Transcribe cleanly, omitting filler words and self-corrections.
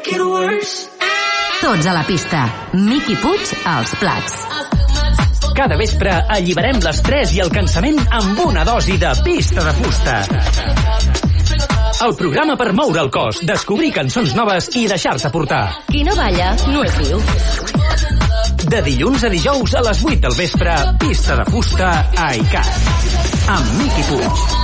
Tots a la pista. Miqui Puig als plats. Cada vespre alliberem l'estrès i el cansament amb una dosi de Pista de Fusta. El programa per moure el cos, descobrir cançons noves i deixar-se portar. Qui no balla no és viu. De dilluns a dijous a les 8 del vespre, Pista de Fusta a ICAT. Amb Miqui Puig.